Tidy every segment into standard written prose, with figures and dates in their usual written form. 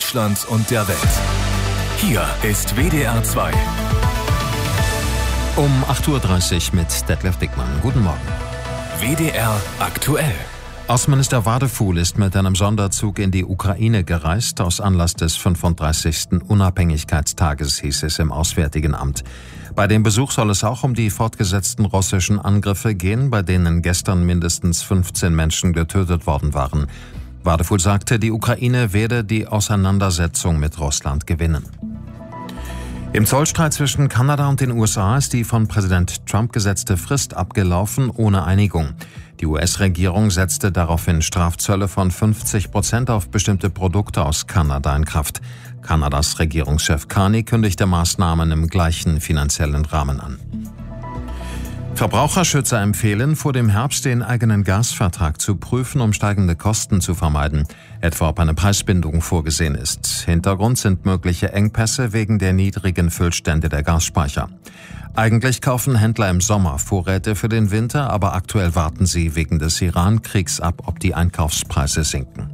Deutschland und der Welt. Hier ist WDR 2. Um 8.30 Uhr mit Detlef Dickmann. Guten Morgen. WDR aktuell. Außenminister Wadefuhl ist mit einem Sonderzug in die Ukraine gereist, aus Anlass des 35. Unabhängigkeitstages, hieß es im Auswärtigen Amt. Bei dem Besuch soll es auch um die fortgesetzten russischen Angriffe gehen, bei denen gestern mindestens 15 Menschen getötet worden waren. Wadefuhl sagte, die Ukraine werde die Auseinandersetzung mit Russland gewinnen. Im Zollstreit zwischen Kanada und den USA ist die von Präsident Trump gesetzte Frist abgelaufen, ohne Einigung. Die US-Regierung setzte daraufhin Strafzölle von 50% auf bestimmte Produkte aus Kanada in Kraft. Kanadas Regierungschef Carney kündigte Maßnahmen im gleichen finanziellen Rahmen an. Verbraucherschützer empfehlen, vor dem Herbst den eigenen Gasvertrag zu prüfen, um steigende Kosten zu vermeiden, etwa ob eine Preisbindung vorgesehen ist. Hintergrund sind mögliche Engpässe wegen der niedrigen Füllstände der Gasspeicher. Eigentlich kaufen Händler im Sommer Vorräte für den Winter, aber aktuell warten sie wegen des Iran-Kriegs ab, ob die Einkaufspreise sinken.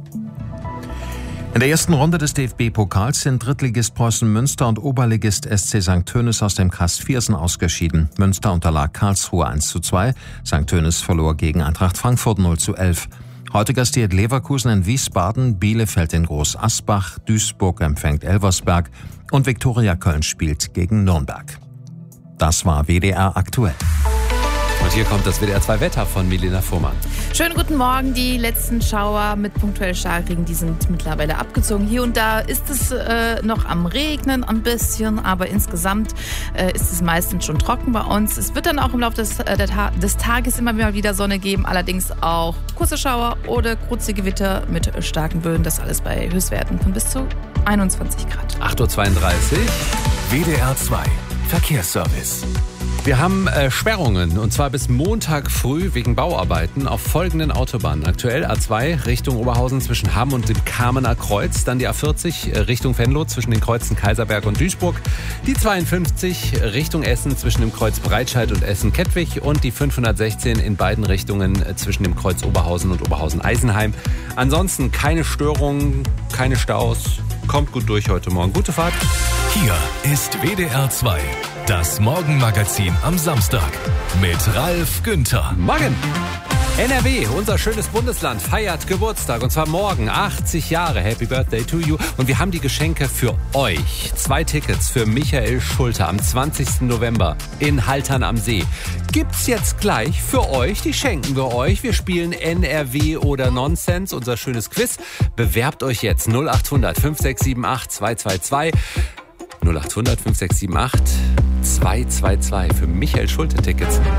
In der ersten Runde des DFB-Pokals sind Drittligist Preußen Münster und Oberligist SC St. Tönis aus dem Kreis Viersen ausgeschieden. Münster unterlag Karlsruhe 1:2, St. Tönis verlor gegen Eintracht Frankfurt 0:11. Heute gastiert Leverkusen in Wiesbaden, Bielefeld in Groß Asbach, Duisburg empfängt Elversberg und Viktoria Köln spielt gegen Nürnberg. Das war WDR aktuell. Und hier kommt das WDR 2 Wetter von Milena Fuhrmann. Schönen guten Morgen. Die letzten Schauer mit punktuell Starkregen, die sind mittlerweile abgezogen. Hier und da ist es noch am Regnen ein bisschen, aber insgesamt ist es meistens schon trocken bei uns. Es wird dann auch im Laufe des Tages immer wieder Sonne geben, allerdings auch kurze Schauer oder kurze Gewitter mit starken Böen. Das alles bei Höchstwerten von bis zu 21 Grad. 8.32 Uhr. WDR 2 Verkehrsservice. Wir haben Sperrungen, und zwar bis Montag früh wegen Bauarbeiten auf folgenden Autobahnen. Aktuell A2 Richtung Oberhausen zwischen Hamm und dem Kamener Kreuz. Dann die A40 Richtung Venlo zwischen den Kreuzen Kaiserberg und Duisburg. Die 52 Richtung Essen zwischen dem Kreuz Breitscheid und Essen-Kettwig. Und die 516 in beiden Richtungen zwischen dem Kreuz Oberhausen und Oberhausen-Eisenheim. Ansonsten keine Störungen, keine Staus. Kommt gut durch heute Morgen. Gute Fahrt. Hier ist WDR 2. Das Morgenmagazin am Samstag mit Ralf Günther. Morgen! NRW, unser schönes Bundesland, feiert Geburtstag, und zwar morgen, 80 Jahre. Happy Birthday to you. Und wir haben die Geschenke für euch. 2 Tickets für Michael Schulte am 20. November in Haltern am See. Gibt's jetzt gleich für euch, die schenken wir euch. Wir spielen NRW oder Nonsens, unser schönes Quiz. Bewerbt euch jetzt 0800 5678 222. 0800 5678 222 für Michael Schulte Tickets.